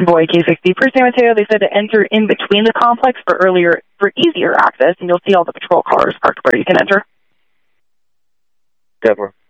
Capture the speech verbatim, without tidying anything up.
Boy, K sixty. For San Mateo, they said to enter in between the complex for earlier, for easier access, and you'll see all the patrol cars parked where you can enter. Deborah.